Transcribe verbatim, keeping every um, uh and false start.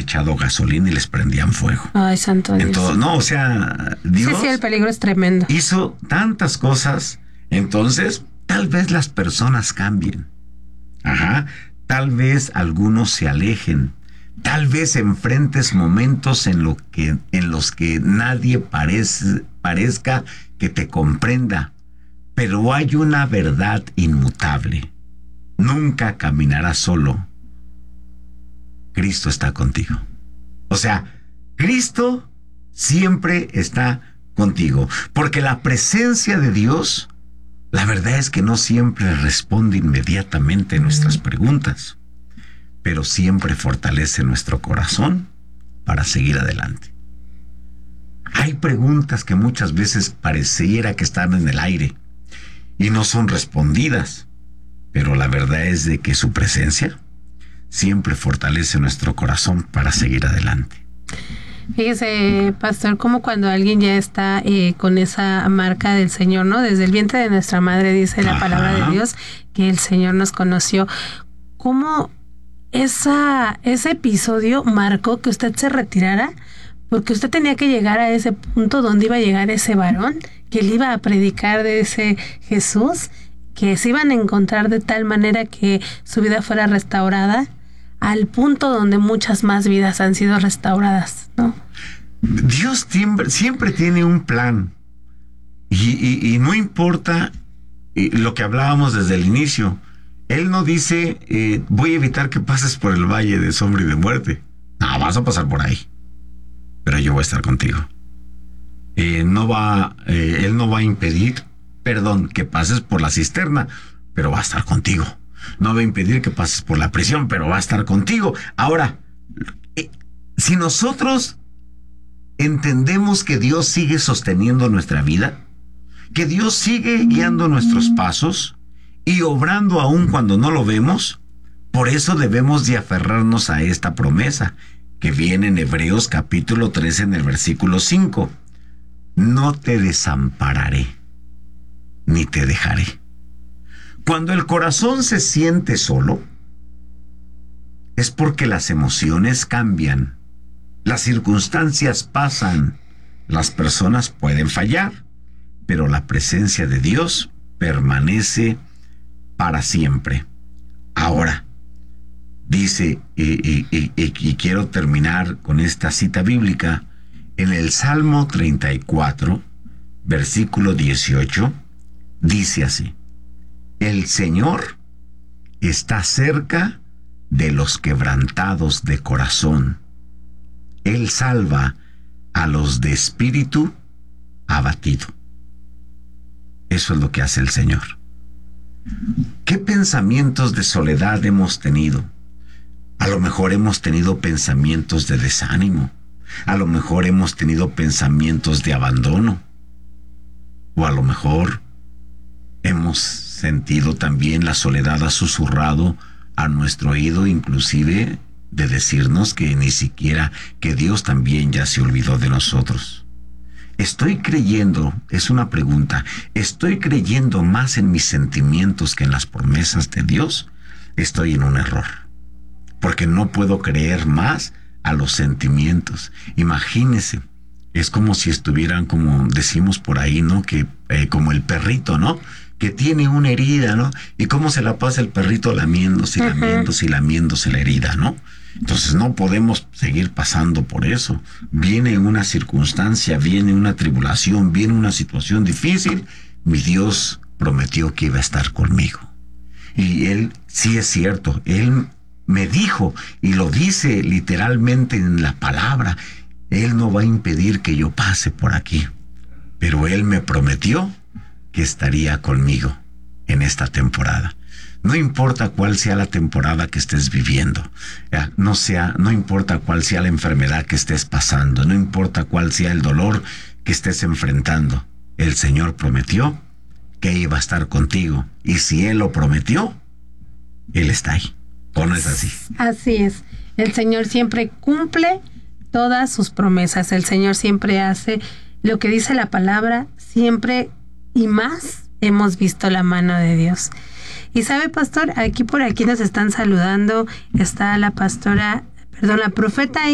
echado gasolina y les prendían fuego. Ay, santo Dios. Entonces, no, o sea, Dios sí, sí, el peligro es tremendo. hizo tantas cosas, entonces tal vez las personas cambien. Ajá, tal vez algunos se alejen. Tal vez enfrentes momentos en, lo que, en los que nadie parece, parezca que te comprenda, pero hay una verdad inmutable. Nunca caminarás solo. Cristo está contigo. O sea, Cristo siempre está contigo, porque la presencia de Dios, la verdad es que no siempre responde inmediatamente a nuestras preguntas, pero siempre fortalece nuestro corazón para seguir adelante. Hay preguntas que muchas veces pareciera que están en el aire y no son respondidas, pero la verdad es de que su presencia siempre fortalece nuestro corazón para seguir adelante. Fíjese, pastor, como cuando alguien ya está eh, con esa marca del Señor, ¿no? Desde el vientre de nuestra madre, dice la Ajá. palabra de Dios, que el Señor nos conoció. ¿Cómo esa, ese episodio marcó que usted se retirara? Porque usted tenía que llegar a ese punto donde iba a llegar ese varón, que él iba a predicar de ese Jesús, que se iban a encontrar de tal manera que su vida fuera restaurada, al punto donde muchas más vidas han sido restauradas, ¿no? Dios siempre, siempre tiene un plan. Y, y, y no importa eh, lo que hablábamos desde el inicio. Él no dice, eh, voy a evitar que pases por el valle de sombra y de muerte. No, vas a pasar por ahí. Pero yo voy a estar contigo. Eh, no va, eh, él no va a impedir, perdón, que pases por la cisterna, pero va a estar contigo. No va a impedir que pases por la prisión, pero va a estar contigo. Ahora, eh, si nosotros entendemos que Dios sigue sosteniendo nuestra vida, que Dios sigue guiando nuestros pasos y obrando aún cuando no lo vemos, por eso debemos de aferrarnos a esta promesa que viene en Hebreos capítulo trece en el versículo cinco. No te desampararé, ni te dejaré. Cuando el corazón se siente solo, es porque las emociones cambian, las circunstancias pasan, las personas pueden fallar, pero la presencia de Dios permanece para siempre. Ahora, dice, y, y, y, y quiero terminar con esta cita bíblica, en el Salmo treinta y cuatro, versículo dieciocho, dice así: el Señor está cerca de los quebrantados de corazón. Él salva a los de espíritu abatido. Eso es lo que hace el Señor. ¿Qué pensamientos de soledad hemos tenido? A lo mejor hemos tenido pensamientos de desánimo. A lo mejor hemos tenido pensamientos de abandono. O a lo mejor hemos sentido también la soledad ha susurrado a nuestro oído, inclusive de decirnos que ni siquiera, que Dios también ya se olvidó de nosotros. Estoy creyendo, es una pregunta, ¿estoy creyendo más en mis sentimientos que en las promesas de Dios? Estoy en un error, porque no puedo creer más a los sentimientos. Imagínese, es como si estuvieran, como decimos por ahí, ¿no? Que eh, como el perrito, ¿no? Que tiene una herida, ¿no? Y cómo se la pasa el perrito lamiéndose y lamiéndose y lamiéndose la herida, ¿no? Entonces no podemos seguir pasando por eso. Viene una circunstancia, viene una tribulación, viene una situación difícil. Mi Dios prometió que iba a estar conmigo. Y Él, sí es cierto, Él me dijo, y lo dice literalmente en la palabra, Él no va a impedir que yo pase por aquí. Pero Él me prometió que estaría conmigo en esta temporada. No importa cuál sea la temporada que estés viviendo, no sea, no importa cuál sea la enfermedad que estés pasando, no importa cuál sea el dolor que estés enfrentando, el Señor prometió que iba a estar contigo, y si Él lo prometió, Él está ahí. ¿O no es así? Así es. El Señor siempre cumple todas sus promesas. El Señor siempre hace lo que dice la palabra, siempre y más hemos visto la mano de Dios. Y sabe, pastor, aquí por aquí nos están saludando, está la pastora, perdón, la profeta